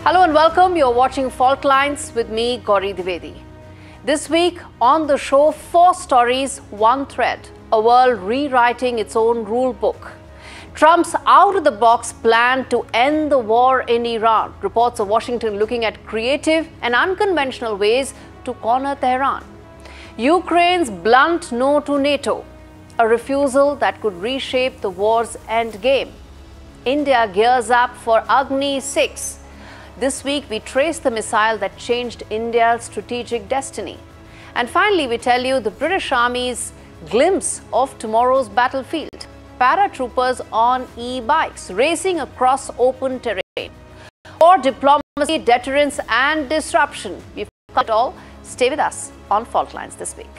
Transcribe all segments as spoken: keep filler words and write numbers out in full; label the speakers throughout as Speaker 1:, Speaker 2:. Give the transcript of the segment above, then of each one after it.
Speaker 1: Hello and welcome. You're watching Fault Lines with me, Gauri Dwivedi. This week on the show, four stories, one thread. A world rewriting its own rule book. Trump's out-of-the-box plan to end the war in Iran. Reports of Washington looking at creative and unconventional ways to corner Tehran. Ukraine's blunt no to NATO. A refusal that could reshape the war's endgame. India gears up for Agni six. This week, we trace the missile that changed India's strategic destiny. And finally, we tell you the British Army's glimpse of tomorrow's battlefield. Paratroopers on e-bikes racing across open terrain. For diplomacy, deterrence and disruption. We've got it all. Stay with us on Fault Lines this week.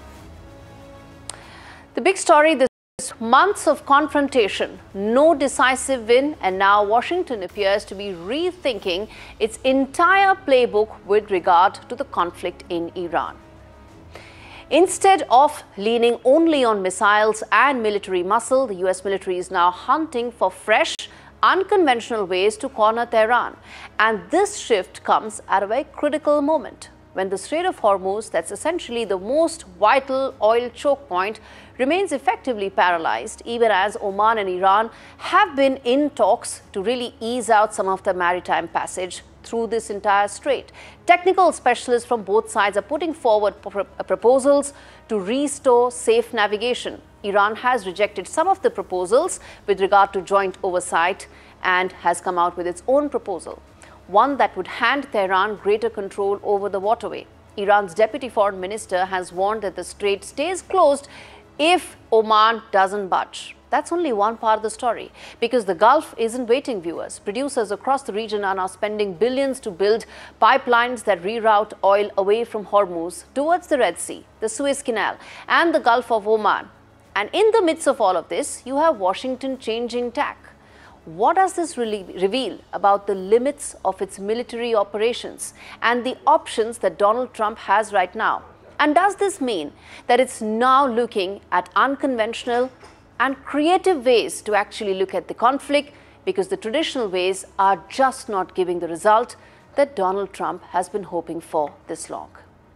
Speaker 1: The big story this months of confrontation, no decisive win, and now Washington appears to be rethinking its entire playbook with regard to the conflict in Iran. Instead of leaning only on missiles and military muscle, the U S military is now hunting for fresh, unconventional ways to corner Tehran. And this shift comes at a very critical moment, when the Strait of Hormuz, that's essentially the most vital oil choke point, remains effectively paralyzed, even as Oman and Iran have been in talks to really ease out some of the maritime passage through this entire strait. Technical specialists from both sides are putting forward proposals to restore safe navigation. Iran has rejected some of the proposals with regard to joint oversight and has come out with its own proposal, one that would hand Tehran greater control over the waterway. Iran's deputy foreign minister has warned that the strait stays closed if Oman doesn't budge. That's only one part of the story, because the Gulf isn't waiting, viewers. Producers across the region are now spending billions to build pipelines that reroute oil away from Hormuz towards the Red Sea, the Suez Canal, and the Gulf of Oman. And in the midst of all of this, you have Washington changing tack. What does this really reveal about the limits of its military operations and the options that Donald Trump has right now? And does this mean that it's now looking at unconventional and creative ways to actually look at the conflict, because the traditional ways are just not giving the result that Donald Trump has been hoping for this long?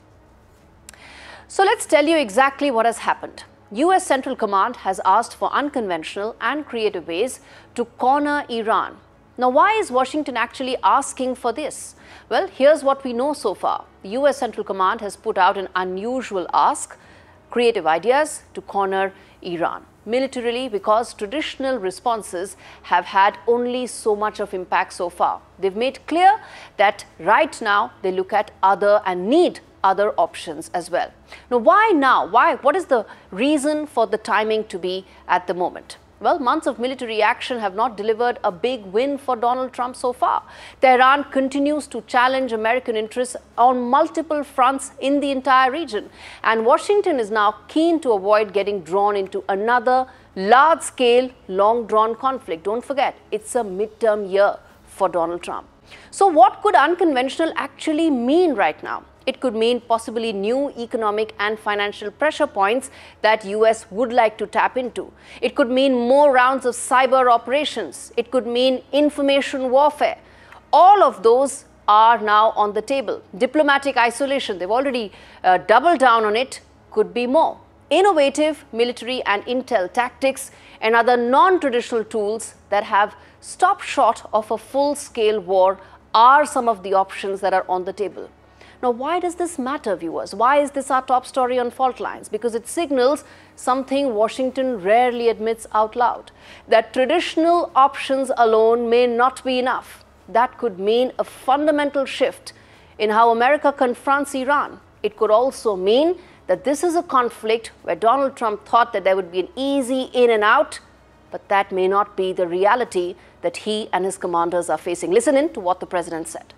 Speaker 1: So let's tell you exactly what has happened. U S Central Command has asked for unconventional and creative ways to corner Iran. Now, why is Washington actually asking for this? Well, here's what we know so far. The U S Central Command has put out an unusual ask, creative ideas to corner Iran. Militarily, because traditional responses have had only so much of impact so far. They've made clear that right now they look at other and need other options as well. Now, why now? Why? What is the reason for the timing to be at the moment? Well, months of military action have not delivered a big win for Donald Trump so far. Tehran continues to challenge American interests on multiple fronts in the entire region. And Washington is now keen to avoid getting drawn into another large-scale, long-drawn conflict. Don't forget, it's a midterm year for Donald Trump. So what could unconventional actually mean right now? It could mean possibly new economic and financial pressure points that U S would like to tap into. It could mean more rounds of cyber operations. It could mean information warfare. All of those are now on the table. Diplomatic isolation, they've already uh, doubled down on it, could be more. Innovative military and intel tactics and other non-traditional tools that have stopped short of a full-scale war are some of the options that are on the table. Now, why does this matter, viewers? Why is this our top story on Fault Lines? Because it signals something Washington rarely admits out loud, that traditional options alone may not be enough. That could mean a fundamental shift in how America confronts Iran. It could also mean that this is a conflict where Donald Trump thought that there would be an easy in and out, but that may not be the reality that he and his commanders are facing. Listen in to what the president said.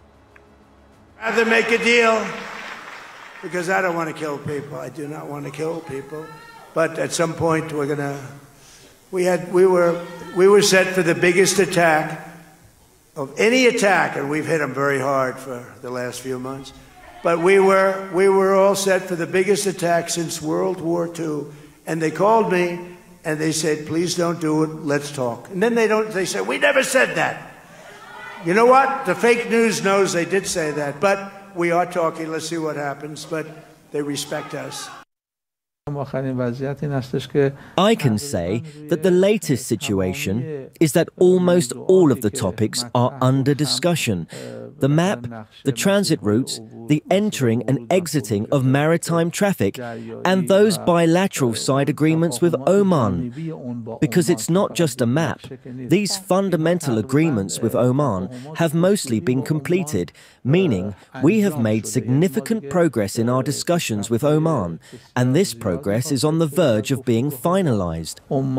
Speaker 2: Rather make a deal, because I don't want to kill people. I do not want to kill people. But at some point, we're gonna. We had. We were. We were set for the biggest attack of any attack, and we've hit them very hard for the last few months. But we were. We were all set for the biggest attack since World War Two. And they called me, and they said, "Please don't do it. Let's talk." And then they don't. They said, "We never said that." You know what? The fake news knows they did say that, but we are talking. Let's see what happens, but they respect us.
Speaker 3: I can say that the latest situation is that almost all of the topics are under discussion. The map, the transit routes, the entering and exiting of maritime traffic, and those bilateral side agreements with Oman. Because it's not just a map. These fundamental agreements with Oman have mostly been completed, meaning we have made significant progress in our discussions with Oman, and this progress is on the verge of being finalized.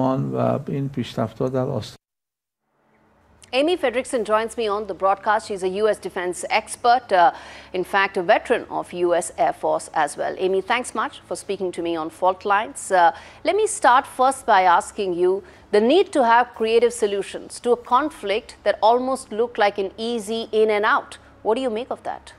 Speaker 1: Amy Frederickson joins me on the broadcast. She's a U S defense expert, uh, in fact, a veteran of U S Air Force as well. Amy, thanks much for speaking to me on Fault Lines. Uh, let me start first by asking you the need to have creative solutions to a conflict that almost looked like an easy in and out. What do you make of that?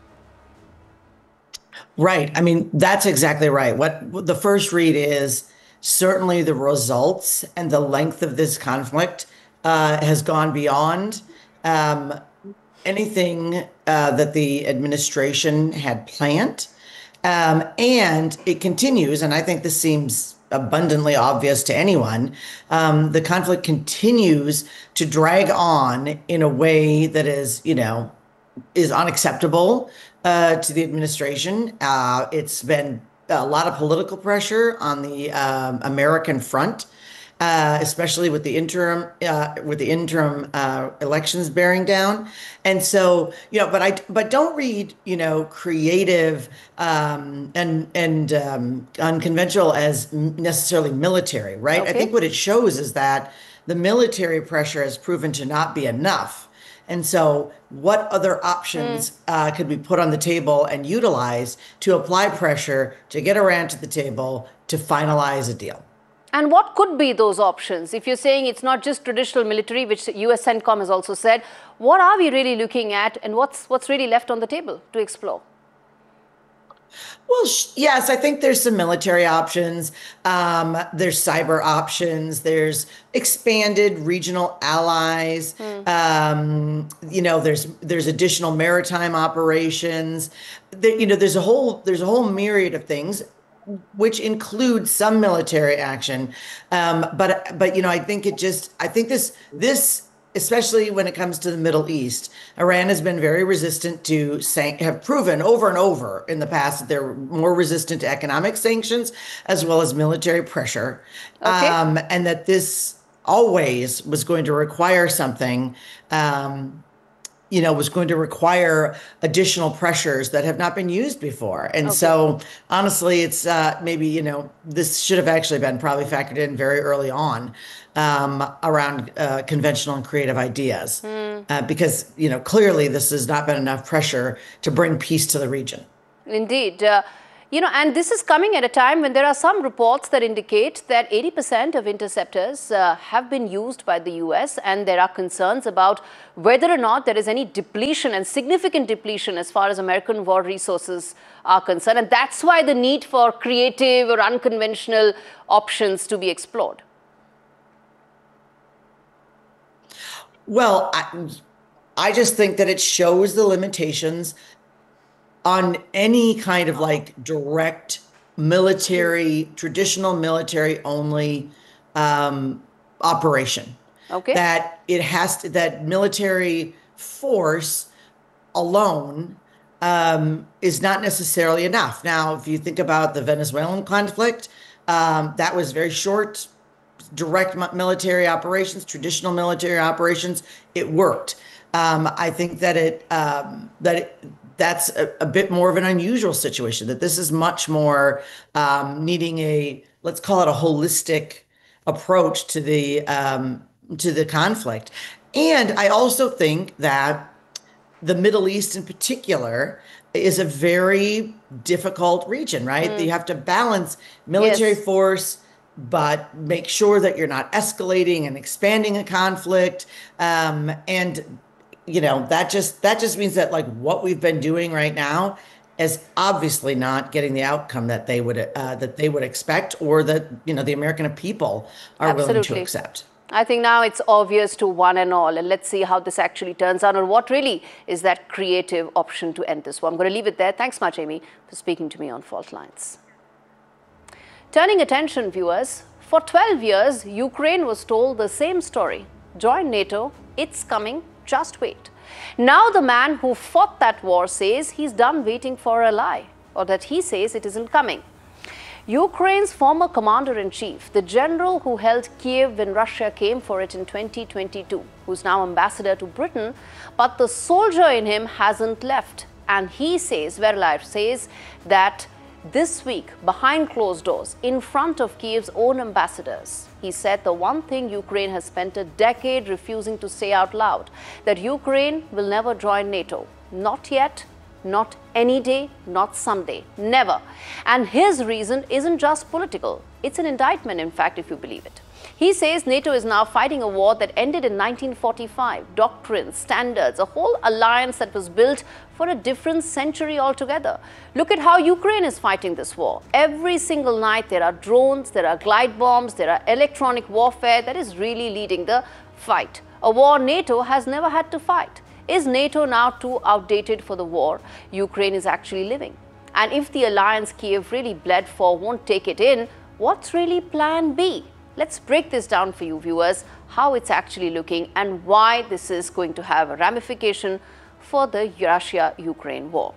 Speaker 4: Right. I mean, that's exactly right. What the first read is certainly the results and the length of this conflict Uh, has gone beyond um, anything uh, that the administration had planned. Um, and it continues, and I think this seems abundantly obvious to anyone, um, the conflict continues to drag on in a way that is, you know, is unacceptable uh, to the administration. Uh, it's been a lot of political pressure on the um, American front. Uh, especially with the interim, uh, with the interim uh, elections bearing down, and so you know. But I, but don't read you know creative um, and and um, unconventional as necessarily military, right? Okay. I think what it shows is that the military pressure has proven to not be enough, and so what other options mm. uh, could we put on the table and utilize to apply pressure to get around to the table to finalize a deal?
Speaker 1: And what could be those options? If you're saying it's not just traditional military, which U S CENTCOM has also said, what are we really looking at and what's what's really left on the table to explore?
Speaker 4: Well, yes, I think there's some military options. Um, there's cyber options. There's expanded regional allies. Mm. Um, you know, there's there's additional maritime operations. There, you know, there's a whole there's a whole myriad of things, which includes some military action. Um, but, but, you know, I think it just, I think this, this, especially when it comes to the Middle East, Iran has been very resistant to, san- have proven over and over in the past that they're more resistant to economic sanctions as well as military pressure. Okay. Um, and that this always was going to require something, um, you know, was going to require additional pressures that have not been used before. And okay. so honestly, it's uh, maybe, you know, this should have actually been probably factored in very early on um, around uh, conventional and creative ideas, mm. uh, because, you know, clearly this has not been enough pressure to bring peace to the region.
Speaker 1: Indeed. Uh, You know, and this is coming at a time when there are some reports that indicate that eighty percent of interceptors uh, have been used by the U S, and there are concerns about whether or not there is any depletion and significant depletion as far as American war resources are concerned. And that's why the need for creative or unconventional options to be explored.
Speaker 4: Well, I, I just think that it shows the limitations on any kind of like direct military, traditional military only um, operation. Okay. That it has to, that military force alone um, is not necessarily enough. Now, if you think about the Venezuelan conflict, um, that was very short, direct military operations, traditional military operations. It worked. Um, I think that it um, that it, that's a, a bit more of an unusual situation, that this is much more um, needing a, let's call it a holistic approach to the um, to the conflict. And I also think that the Middle East in particular is a very difficult region, right? Mm. You have to balance military yes. force, but make sure that you're not escalating and expanding a conflict. Um, and you know, that just that just means that like what we've been doing right now is obviously not getting the outcome that they would uh, that they would expect, or that, you know, the American people are Absolutely. willing to accept.
Speaker 1: I think now it's obvious to one and all, and let's see how this actually turns out, or what really is that creative option to end this war. I'm going to leave it there. Thanks much, Amy, for speaking to me on Fault Lines. Turning attention, viewers, for twelve years, Ukraine was told the same story. Join NATO, it's coming, just wait. Now the man who fought that war says he's done waiting for a lie, or that he says it isn't coming. Ukraine's former commander-in-chief, the general who held Kiev when Russia came for it in twenty twenty-two, who's now ambassador to Britain, but the soldier in him hasn't left. And he says, Verlaev says, that this week, behind closed doors, in front of Kiev's own ambassadors, he said the one thing Ukraine has spent a decade refusing to say out loud, that Ukraine will never join NATO. Not yet. Not any day, not someday, never. And his reason isn't just political. It's an indictment, in fact, if you believe it. He says NATO is now fighting a war that ended in nineteen forty-five. Doctrines, standards, a whole alliance that was built for a different century altogether. Look at how Ukraine is fighting this war. Every single night there are drones, there are glide bombs, there are electronic warfare that is really leading the fight. A war NATO has never had to fight. Is NATO now too outdated for the war Ukraine is actually living? And if the alliance Kiev really bled for won't take it in, what's really plan B? Let's break this down for you, viewers, how it's actually looking and why this is going to have a ramification for the Russia-Ukraine war.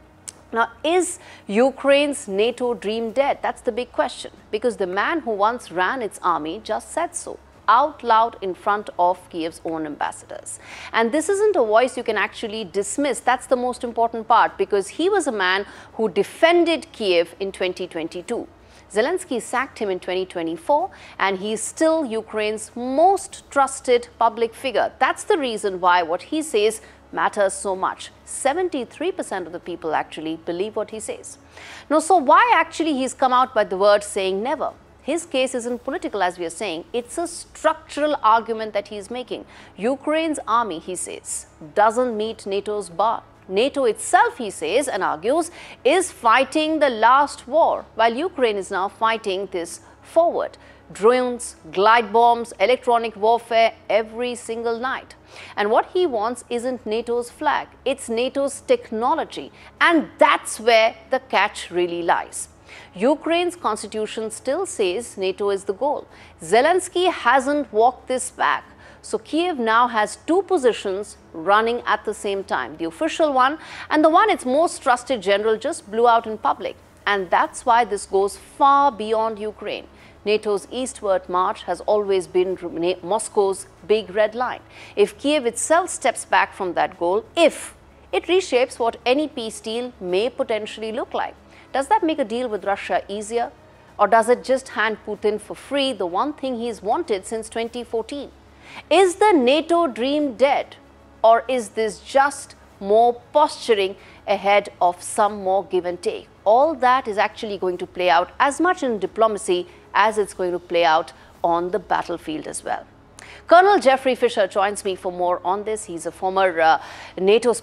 Speaker 1: Now, is Ukraine's NATO dream dead? That's the big question, because the man who once ran its army just said so, out loud in front of Kiev's own ambassadors. And this isn't a voice you can actually dismiss. That's the most important part, because he was a man who defended Kiev in twenty twenty-two. Zelensky sacked him in twenty twenty-four, and he's still Ukraine's most trusted public figure. That's the reason why what he says matters so much. seventy-three percent of the people actually believe what he says. Now, so why actually he's come out by the word saying never? His case isn't political, as we are saying. It's a structural argument that he's making. Ukraine's army, he says, doesn't meet NATO's bar. NATO itself, he says and argues, is fighting the last war, while Ukraine is now fighting this forward. Drones, glide bombs, electronic warfare every single night. And what he wants isn't NATO's flag, it's NATO's technology. And that's where the catch really lies. Ukraine's constitution still says NATO is the goal. Zelensky hasn't walked this back. So Kiev now has two positions running at the same time. The official one and the one its most trusted general just blew out in public. And that's why this goes far beyond Ukraine. NATO's eastward march has always been Moscow's big red line. If Kiev itself steps back from that goal, if it reshapes what any peace deal may potentially look like, does that make a deal with Russia easier? Or does it just hand Putin for free the one thing he's wanted since twenty fourteen? Is the NATO dream dead? Or is this just more posturing ahead of some more give and take? All that is actually going to play out as much in diplomacy as it's going to play out on the battlefield as well. Colonel Jeffrey Fisher joins me for more on this. He's a former uh, NATO